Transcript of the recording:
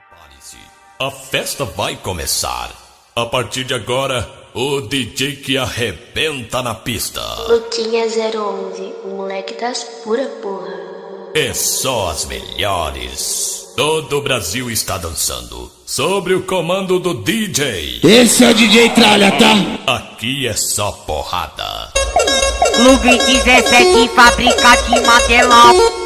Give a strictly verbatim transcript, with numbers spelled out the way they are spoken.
Prepare-se, a festa vai começar. A partir de agora, o D J que arrebenta na pista. Luquinha zero onze, o moleque das pura porra. É só as melhores. Todo o Brasil está dançando, sob o comando do D J. Esse é o D J Tralha, tá? Aqui é só porrada. Lugri dezessete, fábrica de material.